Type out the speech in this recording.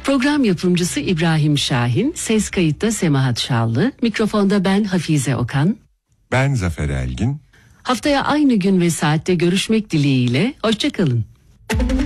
Program yapımcısı İbrahim Şahin, ses kayıtta Semahat Şallı, mikrofonda ben Hafize Okan. Ben Zafer Elgin. Haftaya aynı gün ve saatte görüşmek dileğiyle, hoşça kalın.